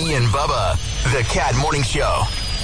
Biggie and Bubba, the Cat Morning Show.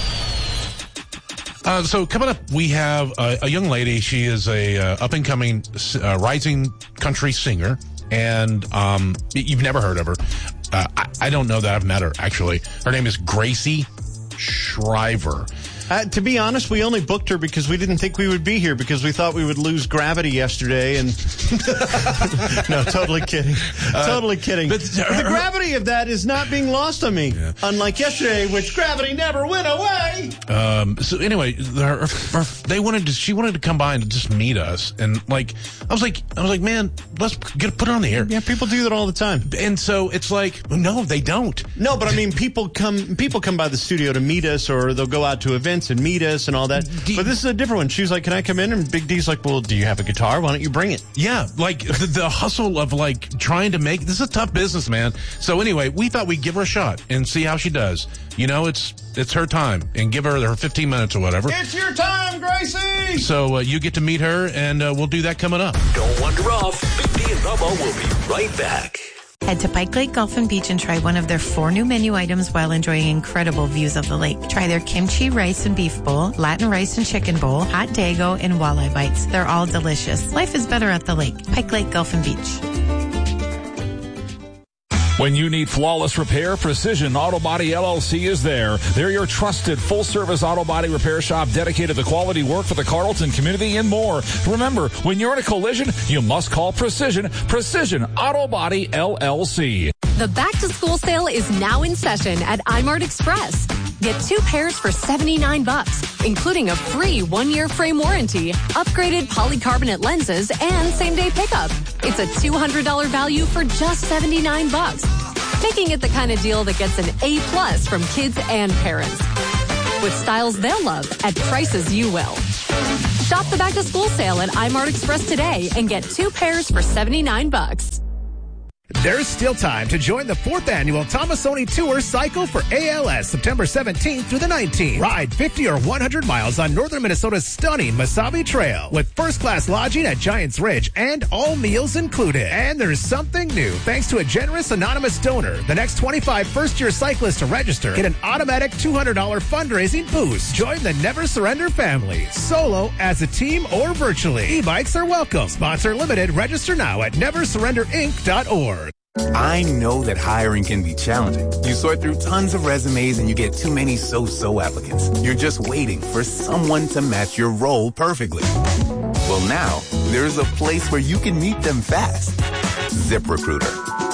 So coming up, we have a young lady. She is a up-and-coming rising country singer, and you've never heard of her. I don't know that I've met her, actually. Her name is Gracie Shriver. To be honest, we only booked her because we didn't think we would be here because we thought we would lose gravity yesterday. And no, totally kidding. Totally kidding. But the gravity of that is not being lost on me. Yeah. Unlike yesterday, which gravity never went away. So anyway, she wanted to come by and just meet us. And I was like, man, let's put her on the air. Yeah, people do that all the time. And so it's like, no, they don't. No, but I mean, people come by the studio to meet us, or they'll go out to events and meet us and all that. But this is a different one. She was like, can I come in? And Big D's like, well, do you have a guitar? Why don't you bring it? Yeah, the hustle of trying to make, this is a tough business, man. So anyway, we thought we'd give her a shot and see how she does. You know, it's her time, and give her 15 minutes or whatever. It's your time, Gracie! So you get to meet her, and we'll do that coming up. Don't wander off. Big D and Bubba will be right back. Head to Pike Lake Golf and Beach and try one of their 4 new menu items while enjoying incredible views of the lake. Try their kimchi rice and beef bowl, Latin rice and chicken bowl, hot dago, and walleye bites. They're all delicious. Life is better at the lake. Pike Lake Golf and Beach. When you need flawless repair, Precision Auto Body LLC is there. They're your trusted full-service auto body repair shop dedicated to quality work for the Carlton community and more. Remember, when you're in a collision, you must call Precision Auto Body LLC. The back-to-school sale is now in session at iMart Express. Get 2 pairs for $79, including a free 1-year frame warranty, upgraded polycarbonate lenses, and same-day pickup. It's a $200 value for just $79, making it the kind of deal that gets an A+ from kids and parents. With styles they'll love at prices you will. Shop the back-to-school sale at iMart Express today and get 2 pairs for $79. There's still time to join the 4th annual Tomasoni Tour Cycle for ALS, September 17th through the 19th. Ride 50 or 100 miles on northern Minnesota's stunning Mesabi Trail with first-class lodging at Giants Ridge and all meals included. And there's something new. Thanks to a generous anonymous donor, the next 25 first-year cyclists to register get an automatic $200 fundraising boost. Join the Never Surrender family, solo, as a team, or virtually. E-bikes are welcome. Sponsor limited. Register now at neversurrenderinc.org. I know that hiring can be challenging. You sort through tons of resumes and you get too many so-so applicants. You're just waiting for someone to match your role perfectly. Well, now, there's a place where you can meet them fast. ZipRecruiter.